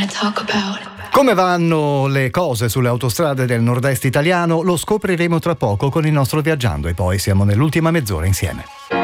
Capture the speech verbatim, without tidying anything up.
talk about. Come vanno le cose sulle autostrade del nord-est italiano lo scopriremo tra poco con il nostro viaggiando e poi siamo nell'ultima mezz'ora insieme.